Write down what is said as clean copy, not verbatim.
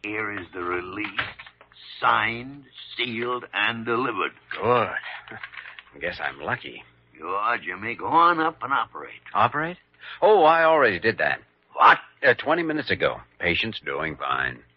Here is the release, signed, sealed, and delivered. Good. I guess I'm lucky. You are, Jimmy. Go on up and operate. Operate? Oh, I already did that. What? 20 minutes ago. Patient's doing fine.